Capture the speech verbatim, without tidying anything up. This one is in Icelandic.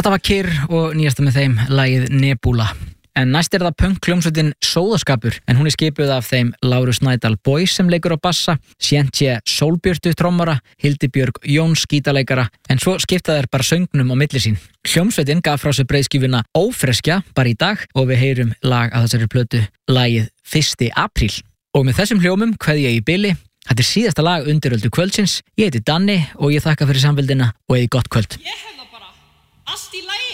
Þetta var Kyrr og nýjasta með þeim lagið Nebula. En næst er það punk-hljómsveitin Sóðaskapur, en hún er skipuð af þeim Lárus Snædal Boys sem leikur á bassa, Sjentje Sólbjörtu trommara, Hildibjörg Jóns gítarleikara, en svo skipta þær bara söngnum á milli sín. Hljómsveitin gaf frá sér breiðskífuna Ófreskja bara í dag og við heyrum lag af þessari plötu, lagið fyrsti apríl. Og með þessum hljómum kveð ég í bili. Þetta er síðasta lag undiröldu kvöldsins. Ég heiti Danni og ég þakka fyrir samfylgdina og eigi gott kvöld. Ég hef það bara allt í lagi.